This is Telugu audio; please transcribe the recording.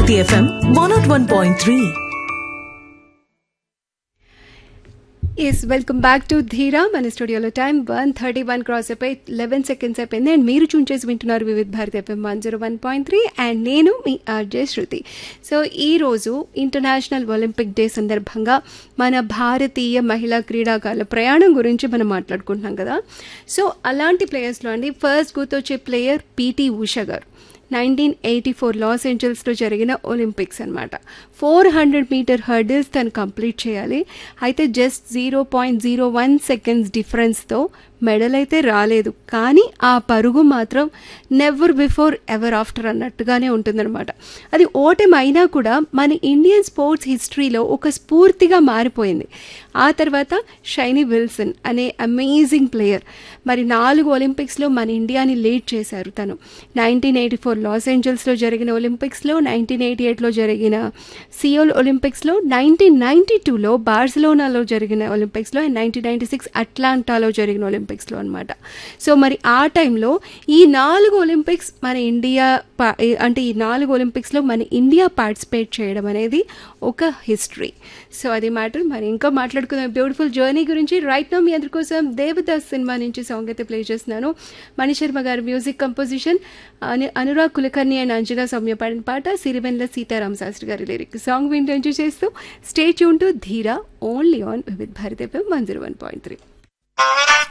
Bharti FM 101.3. Yes welcome back to ధీరా. మన స్టూడియోలో టైం 1:31 క్రాస్ అయిపోయి 11 సెకండ్స్ అయిపోయింది. అండ్ మీరు చూన్ చేసి వింటున్నారు వివిధ్ భారతి ఎఫ్ఎం 101.3 అండ్ నేను మీ ఆర్జే శృతి. సో ఈరోజు ఇంటర్నేషనల్ ఒలింపిక్ డే సందర్భంగా మన భారతీయ మహిళా క్రీడాకారుల ప్రయాణం గురించి మనం మాట్లాడుకుంటున్నాం కదా. సో అలాంటి ప్లేయర్స్లో అండి ఫస్ట్ గుర్తొచ్చే ప్లేయర్ పీటీ ఉషా గారు. 1984 లాస్ ఏంజల్స్లో జరిగిన ఒలింపిక్స్ అనమాట. 400 మీటర్ హర్డిల్స్ తను కంప్లీట్ చేయాలి. అయితే జస్ట్ 0.01 సెకండ్స్ డిఫరెన్స్తో మెడల్ అయితే రాలేదు, కానీ ఆ పరుగు మాత్రం నెవర్ బిఫోర్ ఎవర్ ఆఫ్టర్ అన్నట్టుగానే ఉంటుందన్నమాట. అది ఓటమి అయినా కూడా మన ఇండియన్ స్పోర్ట్స్ హిస్టరీలో ఒక స్ఫూర్తిగా మారిపోయింది. ఆ తర్వాత షైనీ విల్సన్ అనే అమేజింగ్ ప్లేయర్ మరి 4 ఒలింపిక్స్లో మన ఇండియాని లీడ్ చేశారు. తను 1984 లాస్ ఏంజల్స్లో జరిగిన ఒలింపిక్స్లో, 1988లో జరిగిన సియోల్ ఒలింపిక్స్లో, 1992లో బార్సిలోనాలో జరిగిన ఒలింపిక్స్లో అండ్ 1996 అట్లాంటాలో జరిగిన ఒలింపిక్స్లో అనమాట. సో మరి ఆ టైంలో ఈ 4 ఒలింపిక్స్ మన ఇండియా అంటే ఈ 4 ఒలింపిక్స్లో మన ఇండియా పార్టిసిపేట్ చేయడం అనేది ఒక హిస్టరీ. సో అది మ్యాటర్. మరి ఇంకా మాట్లాడుకున్న బ్యూటిఫుల్ జర్నీ గురించి రైట్ నో మీ అందరి కోసం దేవదాస్ సినిమా నుంచి సాంగ్ అయితే ప్లే చేస్తున్నాను. మణిశర్మ గారి music composition, Anurag Kulkarni and Anjana Soumya పాడిన పాట, సిరివెన్ల సీతారామ శాస్త్రి గారి లిరిక్. సాంగ్ వింటూ ఎంజాయ్ చేస్తూ స్టే ట్యూన్ టు ధీరా only on Vividh Bharati FM 101.3.